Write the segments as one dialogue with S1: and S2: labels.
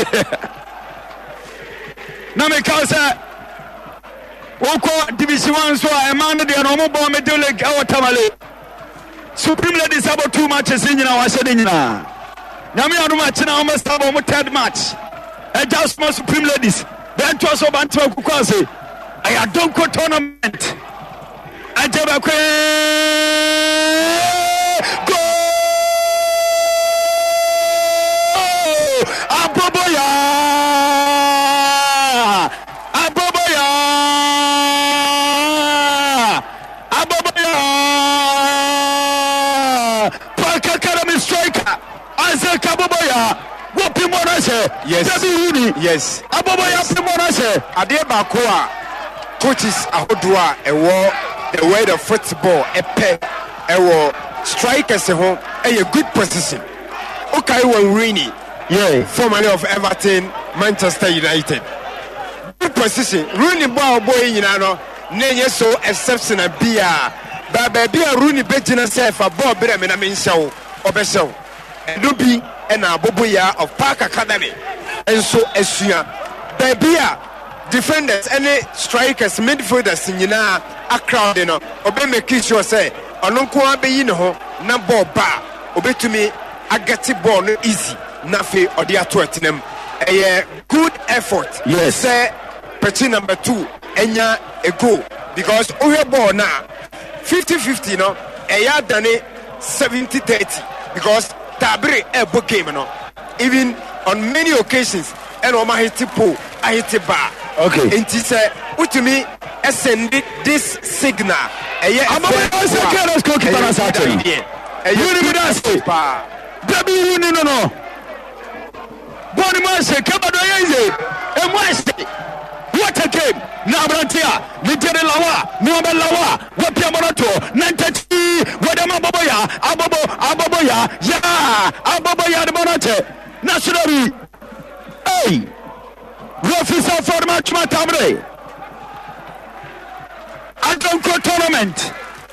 S1: na me ka say woko division 1 so a man de no mo bo me de league e Tamale Supreme Ladies about 2 matches nyina wa hye de nyina nyame adom a chena almost have mo third match e just for Supreme Ladies then to so bantu kukwase I don't go tournament ajaba kwe go Aboboya Park striker Isaac Aboboya whooping Monase yes Aboboya Monase
S2: Adebakwa coaches ahodua ewo the word of football epe ewo strikers ho a good position okay when Rooney formerly of Everton Manchester United good position Rooney boy nyina no nenye so exceptional bia baby Rooney betina self a ball bere me na me nhyɛw obɛhyɛw Nubi ena Aboboya of Park Academy enso asua baby defenders any strikers midfielders nyina a crowd no obe make sure say ono nko abeyi ne ho na ball ba obetumi ageti ball no easy na fe odi ato atenam good effort say person number 2 enya a goal because ohe ball na 50-50 no eya dane 70-30 because tabiri ebo game no even on many occasions and o ma hit pole I hit bar
S1: okay
S2: and he said utumi send this signal
S1: Aboboya say let's go keep on starting you need to say baby you no body man say kabado yeze e mwese what a game na Abrantia Nitere Lawa Muhammad Lawa wapia morato 90 wadama Aboboya ya Aboboya de Monate nationally hey Refisa for match Matamre Adonko tournament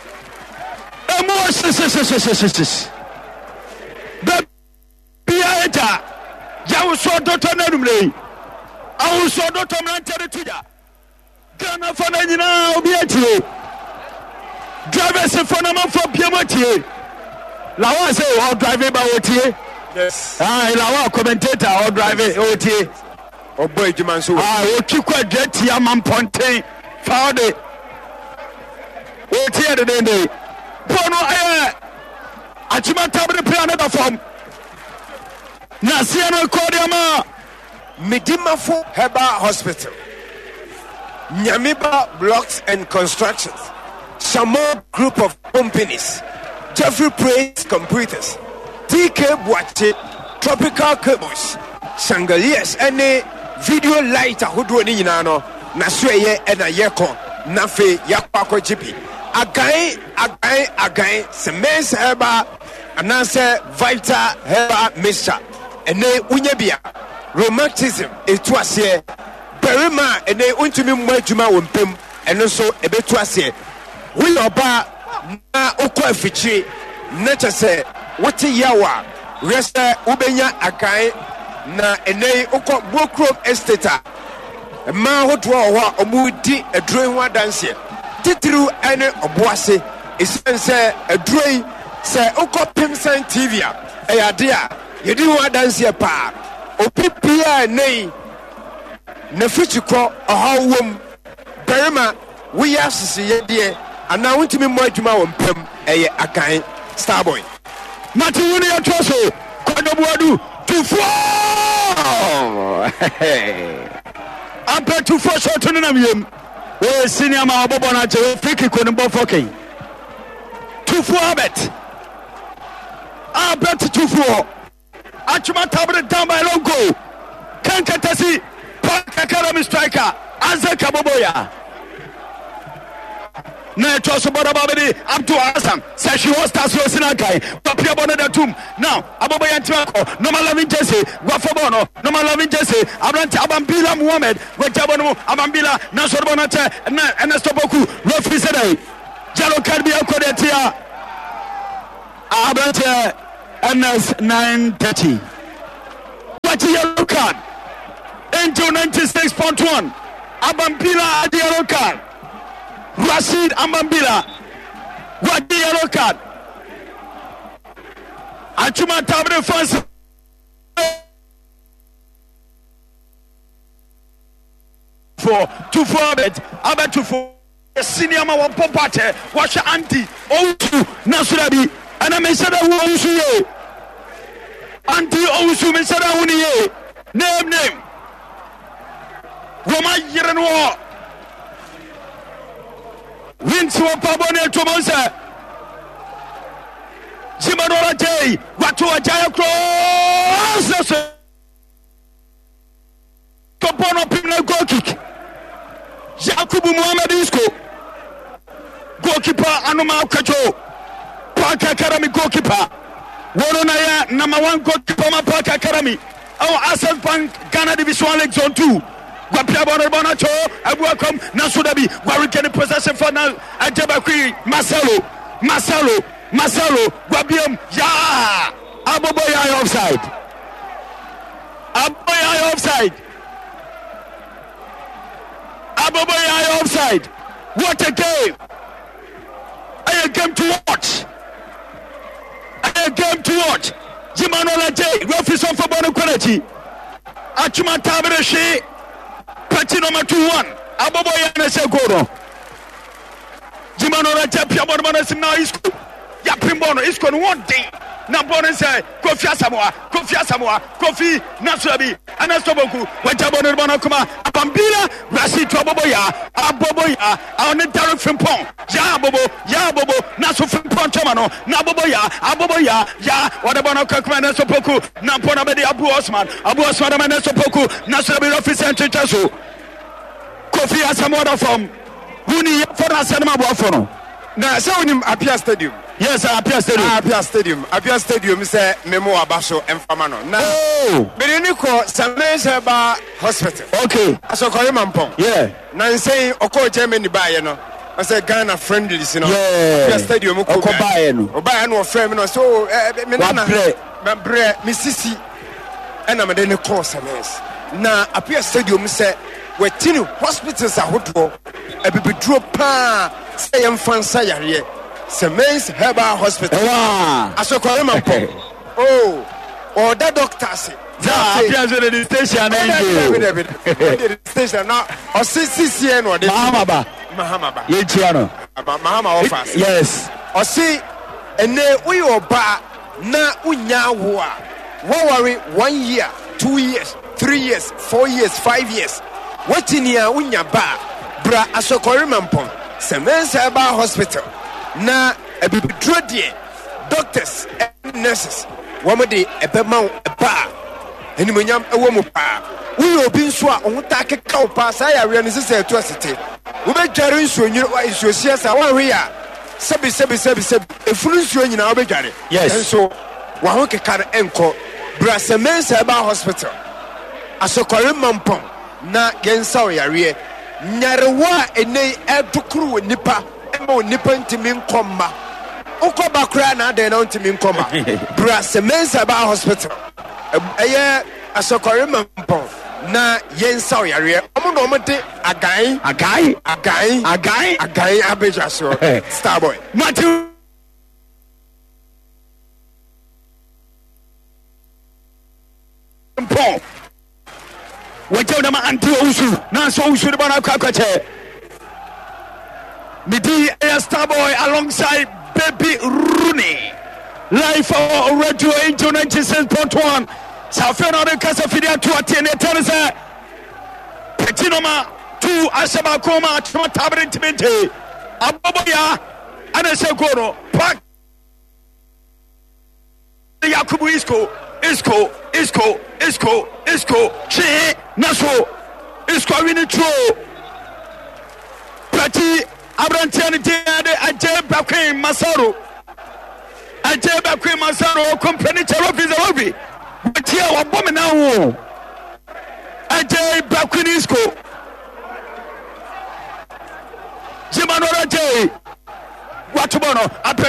S1: Emosis the Pieta Yawso Dotonumle Awso Dotomlante Tuja Ghana for Nina Obiati drivers for Nama for Piamoti Lawa say all driving by OTA
S2: yes
S1: Lawa commentator all driving OTA
S2: oh boy Jumansu
S1: Okikwa get ya Mamponte found it OTA the day Pono Achima Tabre play another form Nasiano Kodiama
S2: Midimafo Heba Hospital Nyamiba Blocks and Constructions Shamo Group of Companies Jeffrey Praise Computers TK Boate Tropical Cables Shangaliers any video lighter Hudu ni nyinano Nasweye ena yeko Nafe Yakpako Jibi Again Semens Heba Ananse Vita Heba Mixture Ene Unyebia Romanticism etuase Perima ene untumi mwajuma wompem eno so ebetuase we oba na okọ afichi na chese wote yawa resta ubenya akan na ene okọ Bokrom Estate ma hodo ho omudi adroin ho adanse titiru ene oboase esense adroin se okọ Pimsan TV eyade a yedi ho adanse pa opipia nei na fichiko ohawom perima we asisi yedie ana wontimi mo adwuma wo mpem eye akan Starboy
S1: Mati wuni ya troso Kodobuadu tufo Ampe tufo shot no namyem we senior ma obobo na je friki ko nbo fokin tufo abet tufo Achuma Tabre down by long goal Kankatasi Park Academy striker Isaac Aboboya na toso boda babedi up to Asam say she was start so sinakai papia bono da tum now Aboboya ntako normal loving Jesse wafobono normal loving Jesse Abrante Abambila Muhammad wajabono Abambila na sorbono te na enestoboku referee said Jalo Kadbi akodetia Abrante NS 930 what yellow card Angel 96.1. Abambila at the yellow card. Rashid Abambila. What the yellow card? Achuma Tabre first. For 2-4 bet. About 2-4. Senior ma popate. Watch anti. Ousu Nasurabi. And I may say that Ousu. Anti Ousu Mesada Uniye. Name. Roma Yerenwa. Wins for Pabone Tomosa. Jimanora J. Watu Ajaya cross. Kopono Pimna goal kick. Yakubu Muhammad Isco. Goalkeeper Anuma Kajo. Park Academy goalkeeper. Woronaya number 1 goalkeeper Park Academy. Our Asset Bank Ghana Division League Zone 2. Wapia Bonacho, Abuakom, Nasudabi, Warrican possession for now. Ajabakri, Marcelo, Wabium, ya, Aboboya offside. Aboboya offside. What a game! A game to watch. Jimanola J, referee for Bono quality. Achuma Tabereshi. Party number 2-1. Aboboya Nesegoro. Jimano Rajapia Bonasim now is Yapimbono is going 1 day. Nabon say Kofi Samoa, Kofi Nasrabi, Anastoboku, Wajabon Bonakuma, Abambila, Rasi Aboboya, on the Darren Frimpong, Yabobo, Nasu Frimpong Tomano, Aboboya, whatever Nasopoku, Napona Bedi Abu Osman, Nasopoku, Nasrabi Office and Chitasu, Kofi Asamoa from Huni for Asanama Wafono.
S2: Now, so in Apia Stadium.
S1: Yes, Apia
S2: Stadium say Memo Abasho and Famano. Now, Beninico, Samesa Hospital.
S1: Okay.
S2: So call him Ampong.
S1: Yeah.
S2: Now saying Oko Germany by I say Ghana friendly, you know.
S1: Yeah.
S2: Apia Stadium, Oko Bayano, Fremino. So, Mississippi, and I'm a then course. Now, Apia Stadium say, where Tinu hospitals are hot for a baby drop pa say I'm fancy here. Semen's Herbal Hospital. I saw Koreman. Oh, that doctor say.
S1: Appears with the
S2: station now. Or CCN or the Mahama.
S1: Yechiano.
S2: Mahama offers.
S1: Yes.
S2: Or see, and then we are ba na unya wa. Worry 1 year, 2 years, 3 years, 4 years, 5 years. What in ya unya ba bra asokori mampon Semen's Herbal Hospital na ebibidrodie doctors and nurses womade ebema ba enimonyam ewo mu pa wo obi nso a onta keka o pa sa ya re ne sese eto asete wo be dware nso nyiro wa nso sia sa wa hwe ya sebi efunu nso nyina wo be dware
S1: yes
S2: so wa ho keka enko bra Semen's Herbal Hospital asokori mampon na gensa oyare nyarewa ene edukuru nipa ema nipa ntimi nkomma ukoba kra na de na ntimi nkomma bra Semen's Herbal Hospital eye asokore mampon na yensa oyare omo no omode agan abeja so Starboy
S1: Matthew Paul Wajau nama anti Ousu na so Ousu de bana kwakwache Midi Starboy alongside Baby Rooney live for Radio Angel 96.1 Safena de Casa Fidia to attend Teresa Petinoma 2 Asaba Koma Chuma Tabrin Timente Aboboya Anasegoro Park Yakubu Isco Che Naso Isco Winnie Tro Prati Abrantiani Ajay Bakwin Masaro company Charopi but here what woman now Ajay Bakwin Isco Jimanora J Watubono, après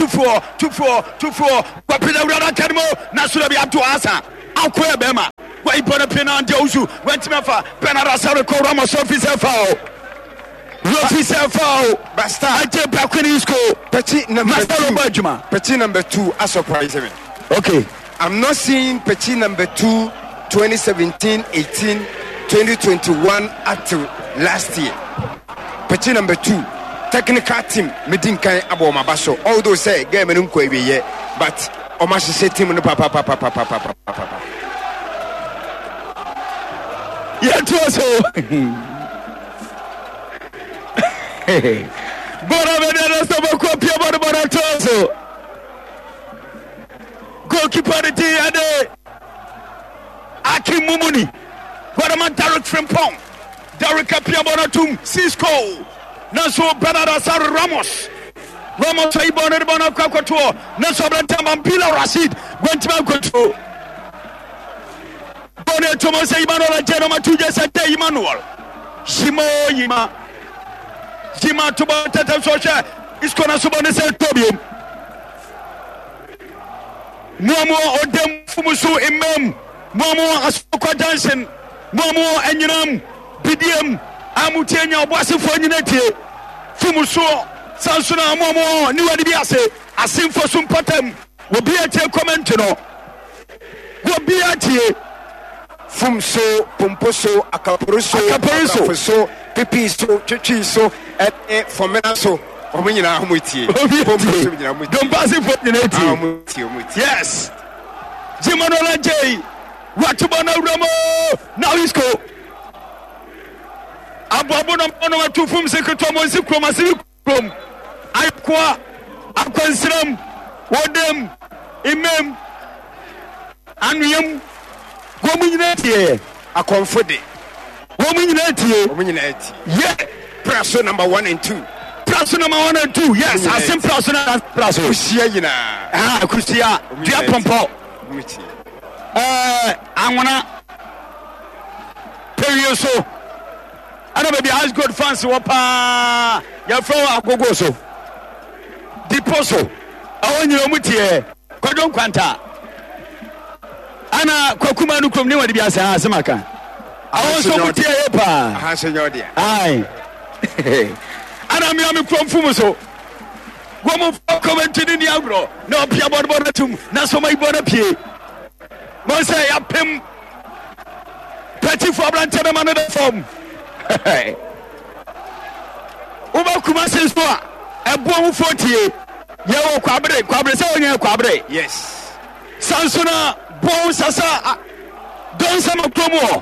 S1: 2-4. Wapina Rana Kadmo, Nasurabi Abdu Asa, Ankwe Bema, ibona pena ndia usu wentimefa Bernard Asare ko Ramos officer foul officer foul
S2: Basta
S1: ate Bakuni Isco
S2: Petit number
S1: Master
S2: 2 Petit number 2 are surprising me.
S1: Okay,
S2: I'm not seeing Petit number 2 2017 18 2021 up to last year. Petit number 2 technical team medinkan abo mabaso although say game no ko ebiye but o ma hye team no papa
S1: yeah so bora vedere sto ko pia bora toso goalkeeper de ade Akim Mumuni Guadaman Derek Frimpong Derek Apia Bonatum Cisco Naso Bernard Asare Ramos Ibona Bona Kwakoto Naso Brantama Pila Rashid Gwentima Koto Bone Thomas Emmanuel Jeroma Tuja Sate Emmanuel Shimo Yima Tuba Tata Sosha Iskona Subone Se Tobium Momo Odem Fumusu Imam Momo Asoko Johnson Momo Enyinam BDM Amutienya Obasifo Nyinatie Fumuso Sansuna Momo Niwadi Biase Asimfo Sumpatam Wobi atie comment no Wobi atie
S2: Fumso Pomposo Akaporuso Pipi so Chichi so Fomena so Omunyina Amutie Pomposo nyina Amutie
S1: Don't pass it for Nyinatie
S2: Amutie
S1: Yes Jimanola J Watubana Ramo now Isco Ababona Mono to Fum Secretary Sikrom Aikwa Akwansiram Wodem Imem Anuyam Womunyinatie
S2: Akonfode
S1: Womunyinatie yeah
S2: Praso number 1 and 2
S1: Praso number 1 and 2 yes I same Praso na Praso
S2: Kusia yina
S1: Kusia Dia Pompo Anwana Perioso I know baby has good fans wapa ya fro agogo so Diposo awonye omutie kwadon kwanta ana kwakuma nu krom ne wadi biasa asemaka awon so mutie yepa
S2: aha senyo dia
S1: ai ana mi am krom fumu so gomo comment ni agro na opia bodbo tum na so mai boda pie mo say ya pem Petit for Brantana man the form Uba kuma se so ebo 40 ye wo kwabre se onye kwabre
S2: yes
S1: Sansona bon sasa don sama promo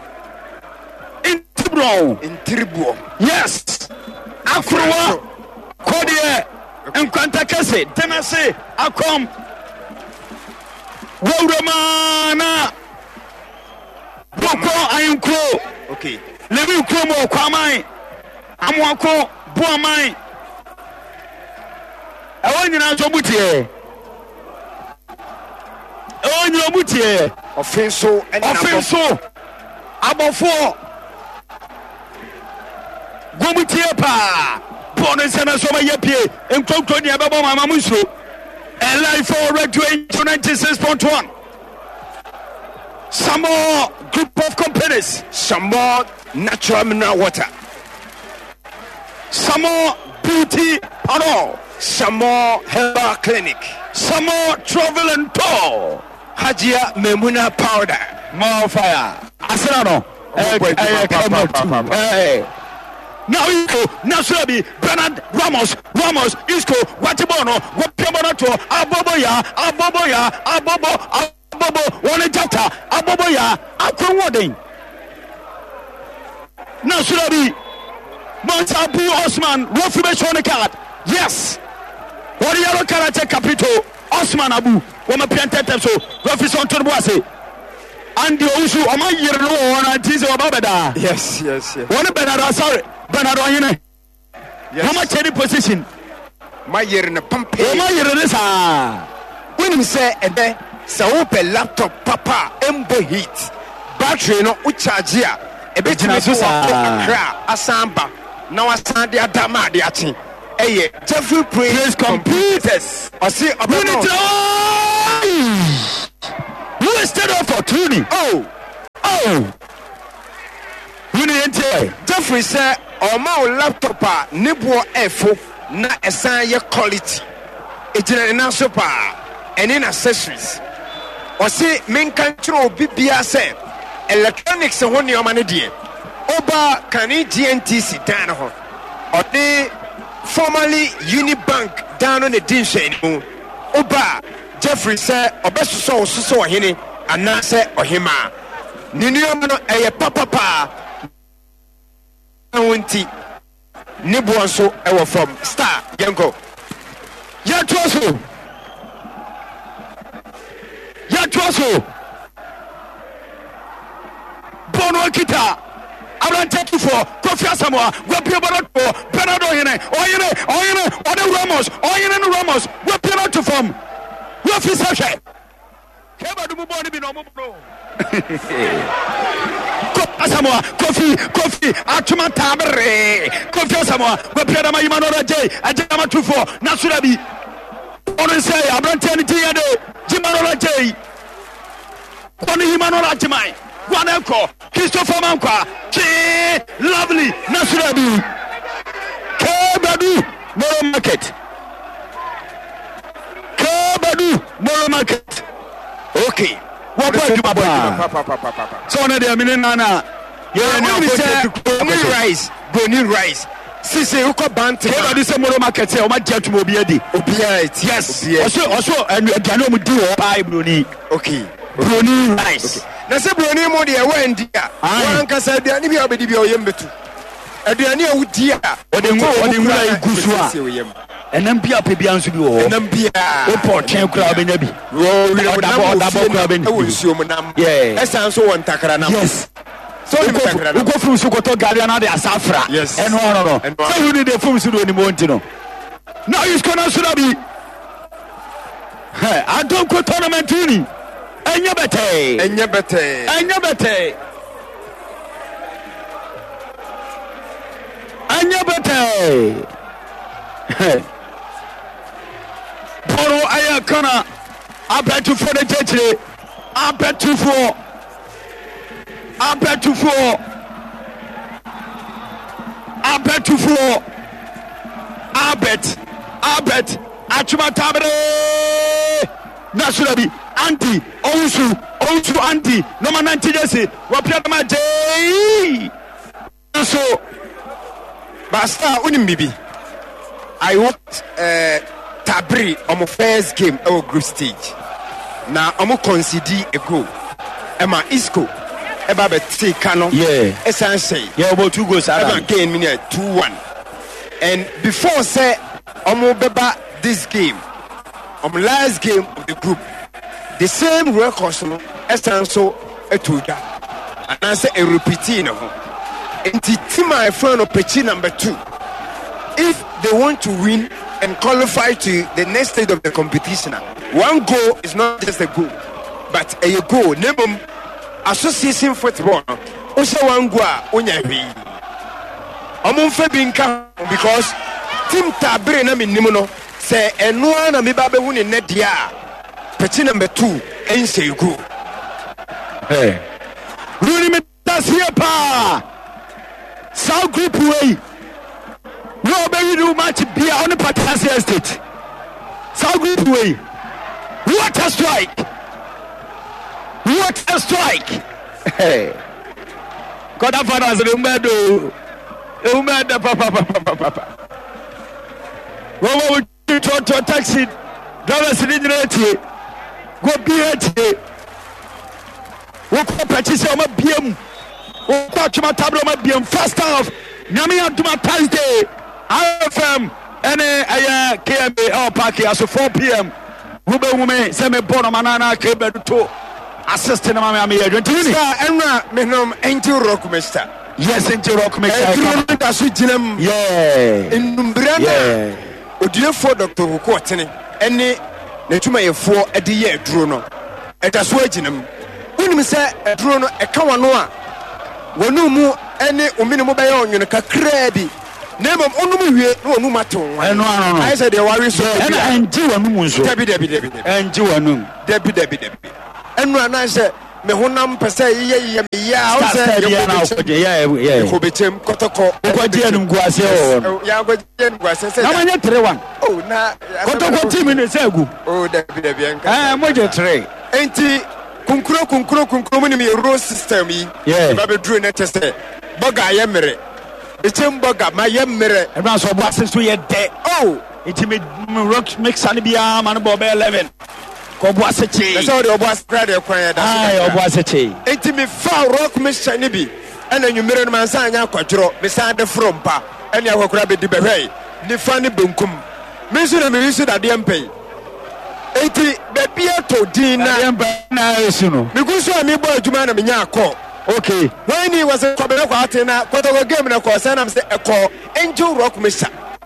S1: Intribro yes Akrowa kodie enkwanta kase tenase akom Wawrama Boko Ayinkro
S2: okay
S1: Levi Kromo Kwamai Amwako Buamai Awanyina Zobutie
S2: Offenso
S1: Abofo Gomutie pa Bonusana Soma Yapie Enkokoni Ababa Mamamuso and live for Radio 96.1 some more group of companies,
S2: some more natural mineral water,
S1: some more beauty panel,
S2: some more herbal clinic,
S1: some more travel and tour,
S2: Hajia Memuna powder,
S1: more fire. Asano. Now you go, Nasrabi, Bernard Ramos, Isco, Watibono, Wapiabonato, Abobo, one chapter, Aboboya, Akwoding. Nasrabi, Montabu Osman, Rofi on the card. Yes. What yellow character Capito, Osman Abu, Wama Pianteta, so Rofi on Turboise. And the Osu, Oma Yero, and Tizo Babada.
S2: Yes.
S1: One Bernard, sorry, Bernard Oyene.
S2: Yes.
S1: How much any position?
S2: My year in a pump.
S1: My year in this.
S2: When you say, and then, so open laptop, papa, embo heat, battery no uchargia, a bit in a Asamba, now I stand the Adama, the Achin. Hey, Jeffrey Praise computers. I see a minute. Who is that for tuning? Oh,
S1: Oh!
S2: Jeffrey said, "Oma o laptop a nebo efo na esan ye quality. Ejina na so pa any accessories. O say men control bibia say electronics ho ne o ma ne de. Oba kan GNTC dan ho. O de formerly Unibank down on the dinhwe ni mu. Oba Jeffrey said obesoso so ohene ana say ohema. Ninu no eye papa Wunti Nibuanso ewo from Star Yanko.
S1: Yatwaso Bono Kita Abraham take you for Kofi Asamoah Wapia Barato Bernardo Oyene Ode Ramos Wapia to form Wafi Sasha Keba du Muboni bi no Mubo Asamoah Kofi Atuma Tabere Kofi Asamoah Wapia da Mayimano Raje Ajama to for Nasurabi Ono say Abraham Tiade Jimano Raje Kono Himano Rajimai Guanenko, Christopher Mankwa, lovely, Nasurabi, Kebadu, Moro Market. Okay. What about you, Papa? So, on the Minana, Boni rice. Sisi uko banti. Kebadu se Moro Market, say, Oma Jet Mobiedi. Yes. Also, and you can know do pie, Bruni.
S2: Okay.
S1: Bruni rice.
S2: Na se broni mo de wan dia wan kasa aduane bi obedi bi oyembetu aduane a wudi a
S1: ode ngura igusu a enam bia pe bia nso bi wo
S2: enam bia
S1: o portien kura obenya bi dabo kura obenya
S2: o nsuo mu nam esa nso won takara nam
S1: yes
S2: so ni takara nam
S1: go from Sokoto Galia na de asafra eno no so who need the from so do ni monti no now is gonna Surabi I don't go tournament ni Enyabete. Poro ayakana. I bet you for the church. I bet you for. Achuma Tabre. Nasurabi. Anti, Onsu, Anti, no man anti Jesse, Wapiama J. So,
S2: Basta Unimbibi. I watched Tabri on my first game our group stage. Now I'm concede a goal. Emma Isco, Eba T Canon, essentially,
S1: about 2 goals.
S2: I gain me 2-1. And before say, Beba this game, last game of the group. The same records no esanso etuja and answer a repeating of my friend of Pechi number 2 if they want to win and qualify to the next stage of the competition. One goal is not just a goal but a goal. Name association football also one goal onya hwi omonfe binka because team Tabre na minimo no say eno na me ba be hu ne dia Petit number 2, and say you go.
S1: Hey, Rudy Metasiapa South Group Way. No, baby, do much beer on the Patasia Estate. South Group Way. What a strike! Hey, God, I found us a meadow. Papa. What would you talk to a taxi? Drivers in the go be it. What purchase on my BM? What to my tableau, my BM first half. Namia to my Thursday. IFM and a KMA or Parky as 4 p.m. Ruben woman, semi born manana came to assistant Mamma.
S2: Enra Menom Angel Rock Mister.
S1: Yes, Angel Rock Mister.
S2: Yeah. In Numbrana. Would you for Dr. Wukotini? Any Netuma for a dear drone. At a swagginum. When we say a drone, a Kawanoa. When no more any minimum by on your crabby. Name of Onumu, no matter. I said, there are so and Debbie. And when I said, me honam pese ye ya o se
S1: ye
S2: ko betem kotoko
S1: ko je enu guase o
S2: ya go je enu guase se
S1: na manye 3-1
S2: oh na
S1: kotoko team ni se egu
S2: oh da bi enka
S1: mo je 3
S2: enti kunkuro mu ni me road system yi ba be duro na tese boga ye mere etem boga ma ye mere
S1: e ba so bo aseso ye de
S2: oh
S1: iti me rock mix ani bia ma no bo be 11 ko bo aseche
S2: so de bo asprade e kwan ya da
S1: ai bo aseche
S2: enti me fa rock mix ani bi ena nwumere no man sa anya akwadro me sa de frompa ena akokora be di behwei ni fa ni benkum me so na me wisu da de mpen enti be bia to din
S1: na yesu no
S2: me guso ami bo adwuma na me nya akọ
S1: okay
S2: when he was a kobere kwa atena kotoko game na ko say na me say eko angel rock mix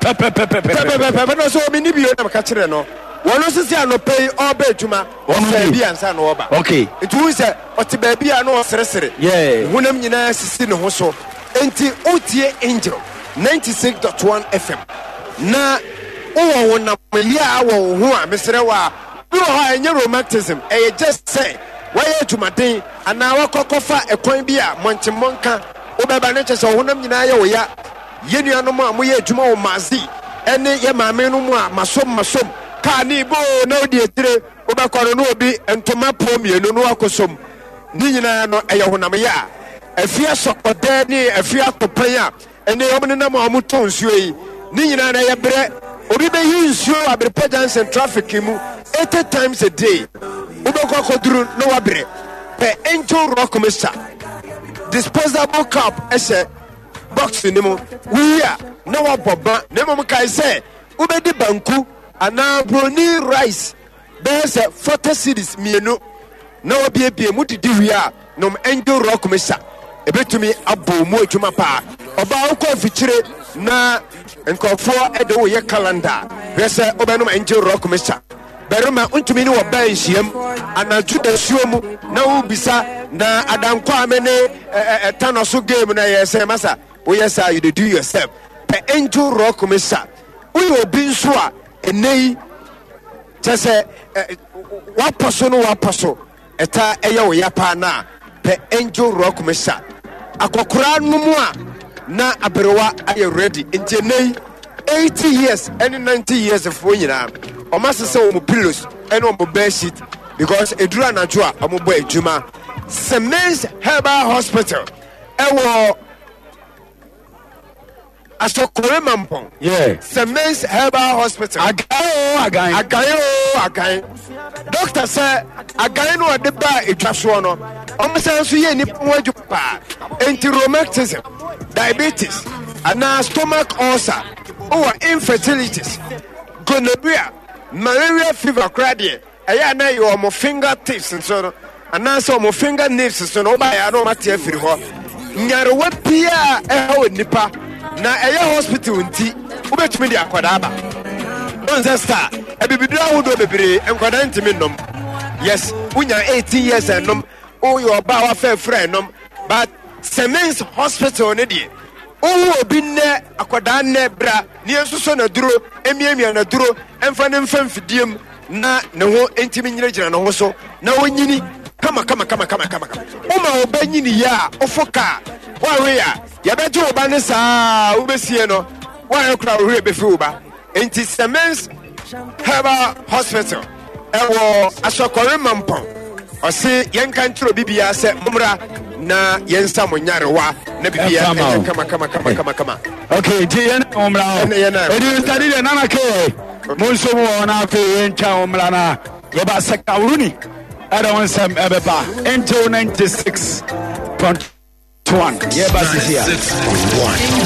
S2: pepe no so me ni bio na me ka kire no wono sisi anopei oba adwuma wono bi ansa no oba
S1: okay
S2: it won say oti ba bia no seresere wonam nyina sisi ne ho so enti otie angel 96.1 FM na o wonam ya wo ho a mesere wa bi ho enye romanticism e just say why adwumaden ana wakokofa ekwan bi a monchemonka obeba ne chese honam nyina ye wo ya yenuanom a moye adwuma wo mazi ene ye maame no mu a masom ka ni bo na odi etire obekoro no obi entoma pomienu no akosom ni nyina no eye honam ya afia sokoda ni afia topan a ene omne na mo amuto nsuo yi ni nyina na ye bre obi be yi nsuo abrepɛ Johnson traffic mu 80 times a day ubeko koduru no wabre pe angel rock mixer disposable cup ese box ni mo we are no waboba nemo kai say ubedi banku ana broni rice there's 40 cedis mienu na obiebie mu didi wi a no angel rock mixer ebetumi abo mu adwuma pa oba ukọ fichire na nkofo edo ye calendar wese obenum angel rock mixer beruma untumi ni woba nhiem anaju da suomu na ubisa na adankwa amene tanoso game na yese masa wo yesa you do yourself pe angel rock mixer we obi nso a enei tese waposo eta eye wo yapa na pe angel rock mixer akokora numu a na aberewa aye ready nti enei 80 years and 90 years for nyina o masese o mo pillows and o mo bed sheet because edura najo a o mo bo adwuma Siemens Herbal Hospital ewo asokore mampon Siemens Herbal Hospital again doctor say again no de ba edwaso no o mo say so ye ni poju pa anti-rheumatism diabetes and stomach ulcer or infertilities gonorrhea malaria fever cradie eya na yo mo fingertips so and so mo fingernails so no ba ya no mate afiri ho nyarewa pia e nipa na eya hospital nti ubetumi dia akwada aba onse star e bibidura wodo bebre enkwada ntimi nom yes unya 18 years enom o yo ba wa fa frɛ but Siemens Hospital ne die o obi ne akwada ne bra ne ensuso na duro emiemia na duro emfa ne mfa mfidiem na ne ho entimi nyina ne ho so na wonyini kama uma obanyini ya ofoka wa we ya ya beje oba ne saa ubesie no wa ekura ohwe befi oba enti Siemens Herbal Hospital ewo asokore mampon ose yenka ntro bibia se mumra na yensa monyarewa na bibia kama
S1: okay je mumra edi tadi de nana ke monso mo na fe yencha mumra na ye ba sekawruni ada wonsam ebeba until 96.1 ye ba sisia